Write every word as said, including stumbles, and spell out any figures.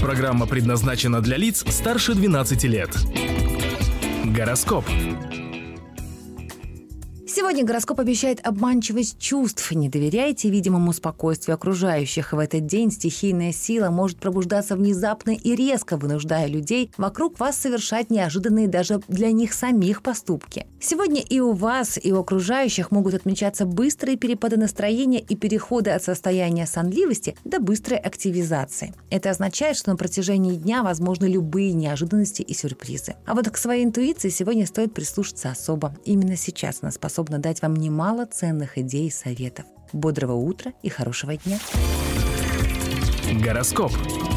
программа предназначена для лиц старше двенадцати лет. Гороскоп. Сегодня гороскоп обещает обманчивость чувств. Не доверяйте видимому спокойствию окружающих. В этот день стихийная сила может пробуждаться внезапно и резко, вынуждая людей вокруг вас совершать неожиданные даже для них самих поступки. Сегодня и у вас, и у окружающих могут отмечаться быстрые перепады настроения и переходы от состояния сонливости до быстрой активизации. Это означает, что на протяжении дня возможны любые неожиданности и сюрпризы. А вот к своей интуиции сегодня стоит прислушаться особо. Именно сейчас она способна дать вам немало ценных идей и советов. Бодрого утра и хорошего дня. Гороскоп.